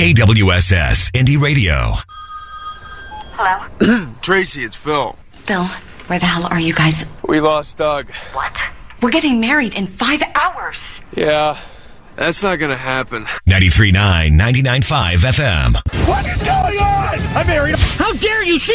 KWSS Indie Radio. Hello? Tracy, it's Phil. Phil, where the hell are you guys? We lost Doug. What? We're getting married in 5 hours. Yeah, that's not gonna happen. 93.9, 99.5 FM. What is going on? I'm married. How dare you?